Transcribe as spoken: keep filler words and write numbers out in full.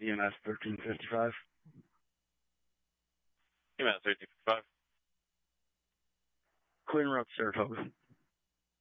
E M S thirteen fifty-five. E M S thirteen fifty-five. Quinn Road, Saratoga.